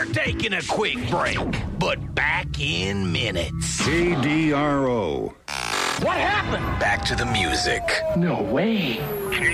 Taking a quick break, but back in minutes. KDRO. What happened? Back to the music. No way.